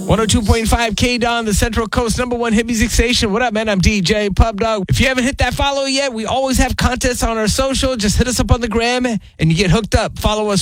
102.5 K-Don, the Central Coast #1 hit music station. What up, man? I'm DJ Pub Dog. If you haven't hit that follow yet, we always have contests on our social. Just hit us up on the gram and you get hooked up. Follow us